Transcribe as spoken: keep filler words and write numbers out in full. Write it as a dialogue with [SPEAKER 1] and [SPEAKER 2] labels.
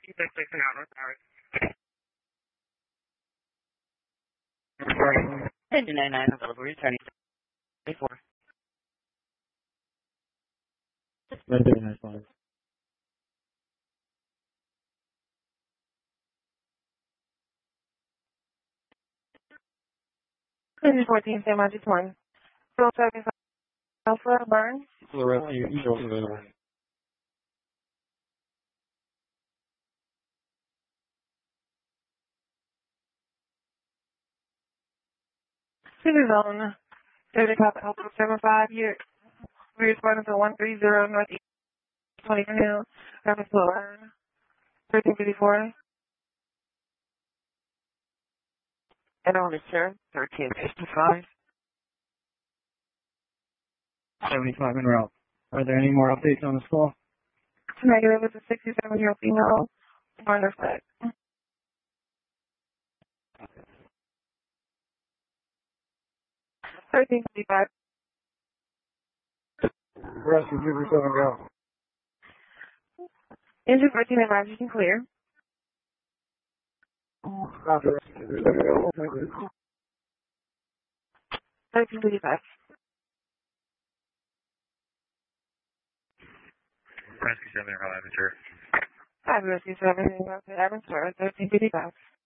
[SPEAKER 1] two six six and out, North Howard.
[SPEAKER 2] ten two nine nine available, returning four.
[SPEAKER 3] nine three nine five.
[SPEAKER 4] This is fourteen, San Marcos one. Phil seven Alpha Burn.
[SPEAKER 3] Loretta, you you don't available.
[SPEAKER 4] City Zone. thirty Papa Alpha seven five here. We're responding to one three zero Northeast twenty Hill. Reference to Burn. thirteen fifty-four.
[SPEAKER 2] And on the sir, thirteen fifty-five.
[SPEAKER 3] seventy-five en route. Are there any more updates on the call?
[SPEAKER 4] Negative is a sixty-seven year old female. Minor flag. thirteen fifty-five.
[SPEAKER 3] Rescue two three seven, go.
[SPEAKER 4] Engine fourteen and five, you can clear.
[SPEAKER 3] Copy, rescue two three seven, go. Thank you.
[SPEAKER 4] thirteen fifty-five.
[SPEAKER 1] Rescue seven, Roger.
[SPEAKER 4] five Rescue seven, thirteen fifty-five.